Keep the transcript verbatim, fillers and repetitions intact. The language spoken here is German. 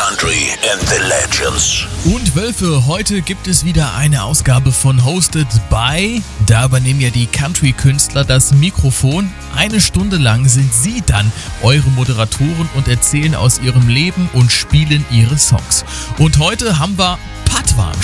Country and the Legends. Und Wölfe, heute gibt es wieder eine Ausgabe von Hosted by. Da übernehmen ja die Country-Künstler das Mikrofon. Eine Stunde lang sind sie dann eure Moderatoren und erzählen aus ihrem Leben und spielen ihre Songs. Und heute haben wir Patwa am